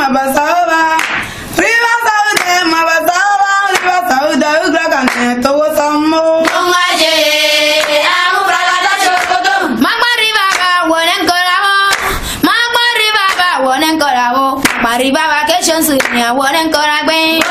mabasaba. Riva saude mabasaba. Riva saude ugragane to sammo. Ongaje amu bragada chokoto. Magma riva ba wonen koravo. Magma riva ba wonen koravo. Mariva vacation sunya wonen koragbe.